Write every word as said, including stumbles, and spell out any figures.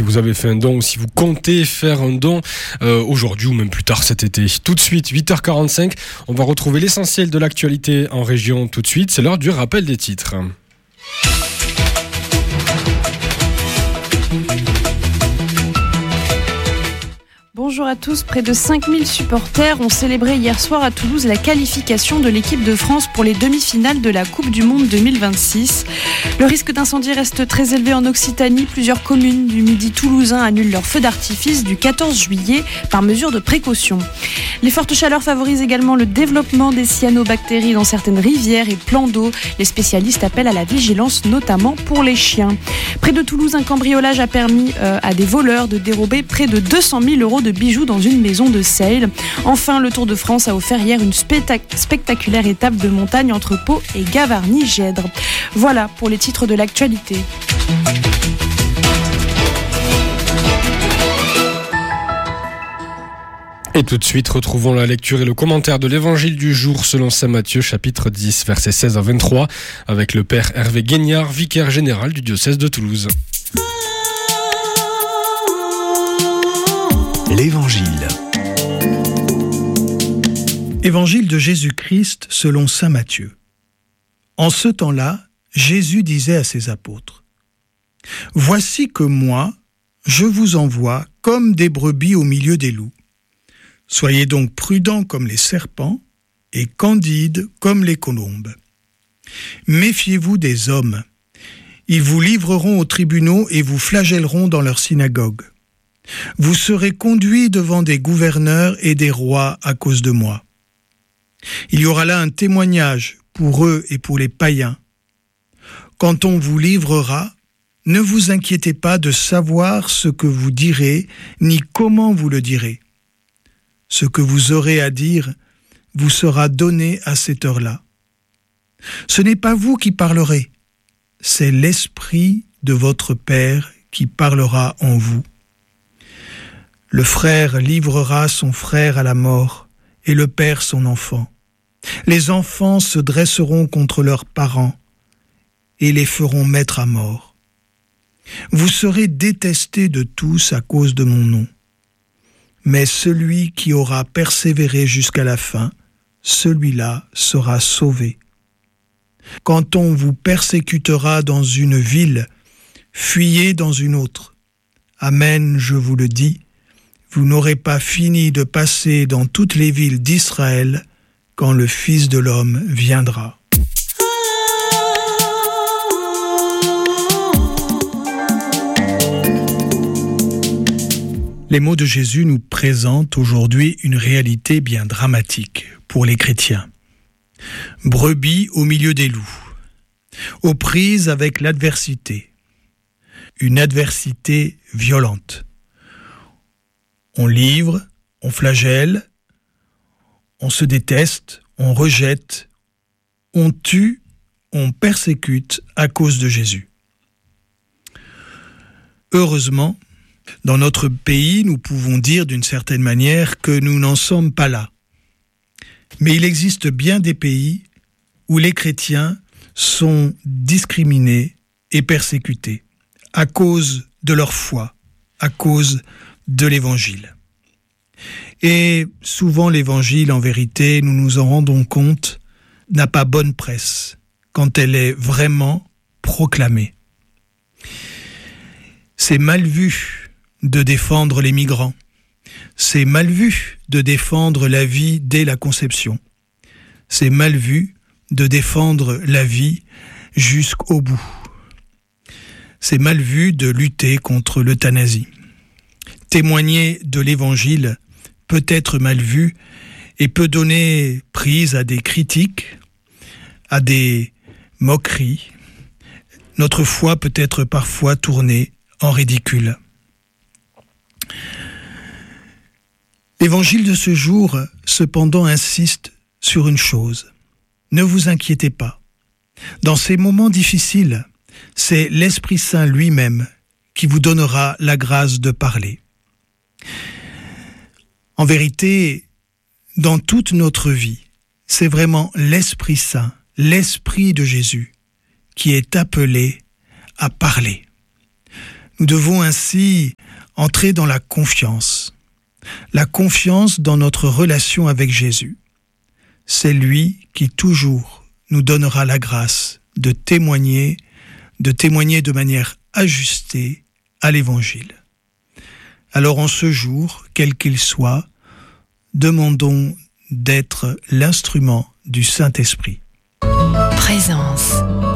vous avez fait un don ou si vous comptez faire un don euh, aujourd'hui ou même plus tard cet été. Tout de suite, huit heures quarante-cinq, on va retrouver l'essentiel de l'actualité en région tout de suite. C'est l'heure du rappel des titres. Bonjour à tous, près de cinq mille supporters ont célébré hier soir à Toulouse la qualification de l'équipe de France pour les demi-finales de la Coupe du Monde deux mille vingt-six. Le risque d'incendie reste très élevé en Occitanie. Plusieurs communes du Midi toulousain annulent leur feu d'artifice du quatorze juillet par mesure de précaution. Les fortes chaleurs favorisent également le développement des cyanobactéries dans certaines rivières et plans d'eau. Les spécialistes appellent à la vigilance, notamment pour les chiens. Près de Toulouse, un cambriolage a permis euh, à des voleurs de dérober près de deux cent mille euros de bijoux dans une maison de Seille. Enfin, le Tour de France a offert hier une spectac- spectaculaire étape de montagne entre Pau et Gavarnie-Gèdre. Voilà pour les titres de l'actualité. Et tout de suite, retrouvons la lecture et le commentaire de l'évangile du jour selon saint Matthieu, chapitre dix, versets seize à vingt-trois, avec le père Hervé Guignard, vicaire général du diocèse de Toulouse. L'Évangile. Évangile de Jésus-Christ selon saint Matthieu. En ce temps-là, Jésus disait à ses apôtres : « Voici que moi, je vous envoie comme des brebis au milieu des loups. Soyez donc prudents comme les serpents et candides comme les colombes. Méfiez-vous des hommes. Ils vous livreront aux tribunaux et vous flagelleront dans leurs synagogues. Vous serez conduits devant des gouverneurs et des rois à cause de moi. Il y aura là un témoignage pour eux et pour les païens. Quand on vous livrera, ne vous inquiétez pas de savoir ce que vous direz, ni comment vous le direz. Ce que vous aurez à dire vous sera donné à cette heure-là. Ce n'est pas vous qui parlerez, c'est l'Esprit de votre Père qui parlera en vous. Le frère livrera son frère à la mort et le père son enfant. Les enfants se dresseront contre leurs parents et les feront mettre à mort. Vous serez détestés de tous à cause de mon nom. Mais celui qui aura persévéré jusqu'à la fin, celui-là sera sauvé. Quand on vous persécutera dans une ville, fuyez dans une autre. Amen, je vous le dis, vous n'aurez pas fini de passer dans toutes les villes d'Israël quand le Fils de l'homme viendra. Les mots de Jésus nous présentent aujourd'hui une réalité bien dramatique pour les chrétiens. Brebis au milieu des loups, aux prises avec l'adversité, une adversité violente. On livre, on flagelle, on se déteste, on rejette, on tue, on persécute à cause de Jésus. Heureusement, dans notre pays, nous pouvons dire d'une certaine manière que nous n'en sommes pas là. Mais il existe bien des pays où les chrétiens sont discriminés et persécutés à cause de leur foi, à cause de l'Évangile. Et souvent l'Évangile, en vérité, nous nous en rendons compte, n'a pas bonne presse quand elle est vraiment proclamée. C'est mal vu de défendre les migrants. C'est mal vu de défendre la vie dès la conception. C'est mal vu de défendre la vie jusqu'au bout. C'est mal vu de lutter contre l'euthanasie. Témoigner de l'Évangile peut être mal vu et peut donner prise à des critiques, à des moqueries. Notre foi peut être parfois tournée en ridicule. L'Évangile de ce jour, cependant, insiste sur une chose. Ne vous inquiétez pas. Dans ces moments difficiles, c'est l'Esprit Saint lui-même qui vous donnera la grâce de parler. En vérité, dans toute notre vie, c'est vraiment l'Esprit Saint, l'Esprit de Jésus, qui est appelé à parler. Nous devons ainsi entrer dans la confiance. La confiance dans notre relation avec Jésus. C'est lui qui toujours nous donnera la grâce de témoigner, de témoigner de manière ajustée à l'Évangile. Alors en ce jour, quel qu'il soit, demandons d'être l'instrument du Saint-Esprit. Présence.